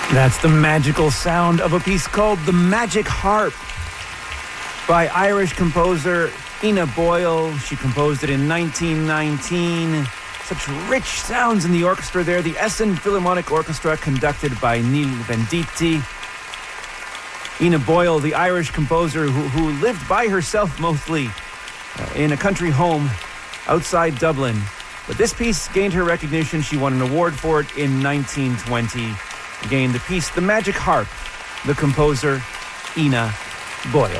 That's the magical sound of a piece called The Magic Harp by Irish composer Ina Boyle. She composed it in 1919. Such rich sounds in the orchestra there. The Essen Philharmonic Orchestra, conducted by Neil Venditti. Ina Boyle, the Irish composer who lived by herself mostly in a country home outside Dublin. But this piece gained her recognition. She won an award for it in 1920. Again, the piece, The Magic Harp, the composer, Ina Boyle.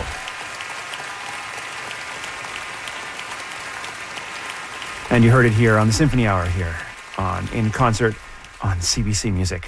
And you heard it here on the Symphony Hour here in concert on CBC Music.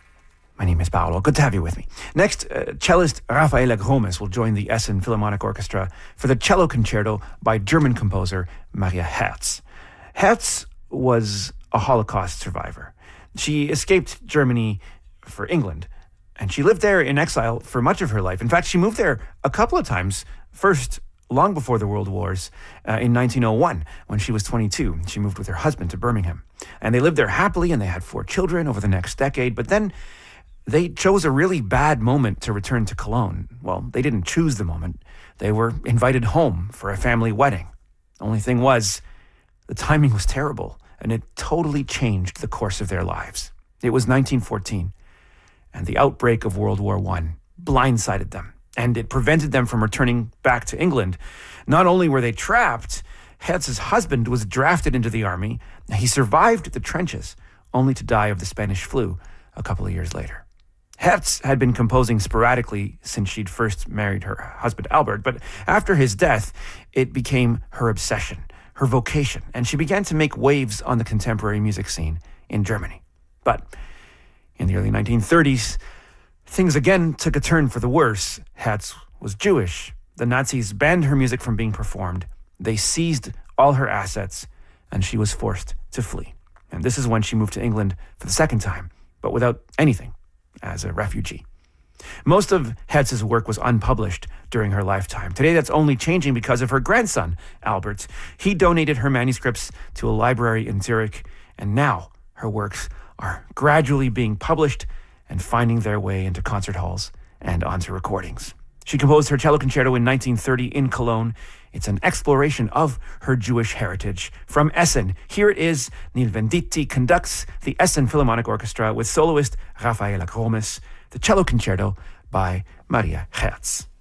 My name is Paolo. Good to have you with me. Next, cellist Rafaela Gromes will join the Essen Philharmonic Orchestra for the cello concerto by German composer Maria Herz. Herz was a Holocaust survivor. She escaped Germany for England, and she lived there in exile for much of her life. In fact, she moved there a couple of times, first long before the World Wars, in 1901, when she was 22. She moved with her husband to Birmingham, and they lived there happily, and they had 4 children over the next decade. But then they chose a really bad moment to return to Cologne. Well, they didn't choose the moment. They were invited home for a family wedding. The only thing was, the timing was terrible, and it totally changed the course of their lives. It was 1914, and the outbreak of World War I blindsided them, and it prevented them from returning back to England. Not only were they trapped, Herz's husband was drafted into the army. He survived the trenches, only to die of the Spanish flu a couple of years later. Herz had been composing sporadically since she'd first married her husband Albert, but after his death, it became her obsession, her vocation, and she began to make waves on the contemporary music scene in Germany. But in the early 1930s, things again took a turn for the worse. Herz was Jewish. The Nazis banned her music from being performed. They seized all her assets, and she was forced to flee. And this is when she moved to England for the second time, but without anything, as a refugee. Most of Herz's work was unpublished during her lifetime. Today, that's only changing because of her grandson, Albert. He donated her manuscripts to a library in Zurich, and now her works are gradually being published and finding their way into concert halls and onto recordings. She composed her cello concerto in 1930 in Cologne. It's an exploration of her Jewish heritage. From Essen, here it is. Neil Venditti conducts the Essen Philharmonic Orchestra with soloist Rafaela Gromes, the cello concerto by Maria Herz.